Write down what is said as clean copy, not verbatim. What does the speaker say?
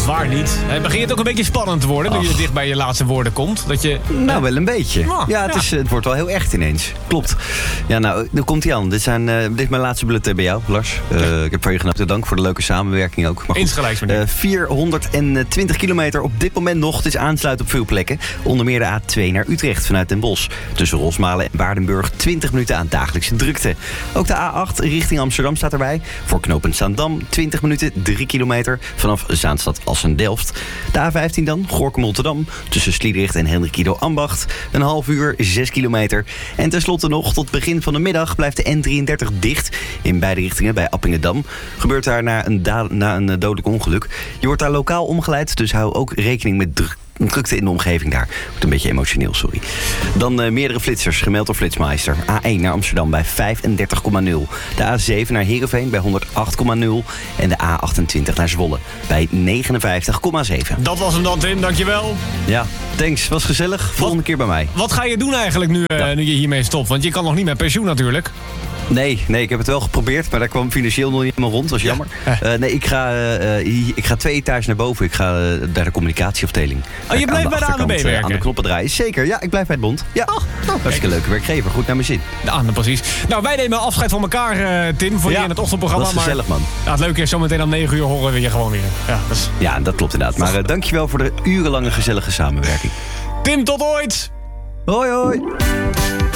waar niet. Begin het ook een beetje spannend te worden... nu je dicht bij je laatste woorden komt? Dat je, Nou, wel een beetje. Het wordt wel heel echt ineens. Klopt. Ja, nou, dan komt hij aan. Dit is mijn laatste bulletin bij jou, Lars. Ik heb van je genoten. Dank voor de leuke samenwerking ook. Insgelijks, meneer. 420 kilometer op dit moment nog. Het is aansluiten op veel plekken. Onder meer de A2 naar Utrecht vanuit Den Bosch. Tussen Rosmalen en Waardenburg 20 minuten aan dagelijkse drukte. Ook de A8 richting Amsterdam staat erbij. Voor knooppunt Zaandam 20 minuten, 3 kilometer. Vanaf Zaanstad Assen-Delft. De A15 dan, Gorinchem-Rotterdam. Tussen Sliedrecht en Hendrikido-Ambacht. Een half uur, 6 kilometer. En tenslotte nog, tot begin van de middag blijft de N33 dicht. In beide richtingen bij Appingedam. Gebeurt daar na een dodelijk ongeluk. Je wordt daar lokaal omgeleid, dus hou ook rekening met drukte in de omgeving daar. Wordt een beetje emotioneel, sorry. Dan meerdere flitsers, gemeld door Flitsmeister. A1 naar Amsterdam bij 35,0. De A7 naar Heerenveen bij 108,0. En de A28 naar Zwolle bij 59,7. Dat was hem dan, Tim. Dankjewel. Ja, thanks. Was gezellig. Volgende keer bij mij. Wat ga je doen eigenlijk nu je hiermee stopt? Want je kan nog niet met pensioen natuurlijk. Nee, ik heb het wel geprobeerd, maar daar kwam financieel nog niet helemaal rond. Dat was jammer. Ik ga 2 etages naar boven. Ik ga naar de communicatieafdeling. Je blijft bij de ANWB werken? Aan de knoppen draaien. Zeker, ja, ik blijf bij het bond. Ja, hartstikke leuke werkgever. Goed naar mijn zin. Ja, precies. Nou, wij nemen afscheid van elkaar, Tim, voor je in het ochtendprogramma. Dat is gezellig, man. Het leuke is, zometeen om 9 uur horen we je gewoon weer. Ja, dat klopt inderdaad. Maar dankjewel voor de urenlange gezellige samenwerking. Tim, tot ooit! Hoi, hoi!